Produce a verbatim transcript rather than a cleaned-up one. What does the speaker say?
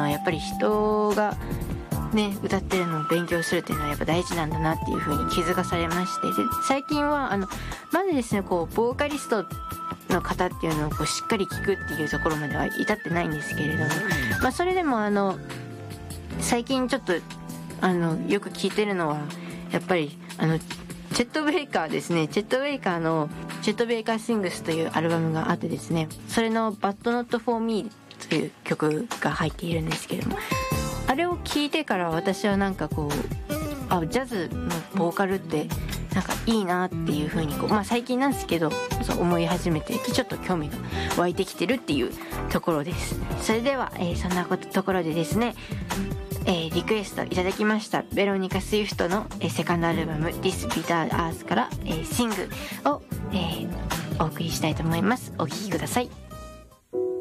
はやっぱり人がね歌ってるのを勉強するっていうのはやっぱ大事なんだなっていう風に気づかされまして、で最近はあのまずですねこうボーカリストの方っていうのをこうしっかり聞くっていうところまでは至ってないんですけれども、まあそれでもあの最近ちょっとあのよく聞いてるのはやっぱりあのチェット・ベイカーですね。チェット・ベイカーのチェット・ベイカー・シングスというアルバムがあってですね、それの But Not For Me という曲が入っているんですけれども、あれを聞いてから私はなんかこうあジャズのボーカルってなんかいいなっていう風にこう、まあ最近なんですけどそう思い始めてちょっと興味が湧いてきてるっていうところです。それでは、えー、そんなことところでですね、えー、リクエストいただきましたベロニカ・スウィフトの、えー、セカンドアルバム This Bitter Earth から、えー、シングを、えー、お送りしたいと思います。お聴きください。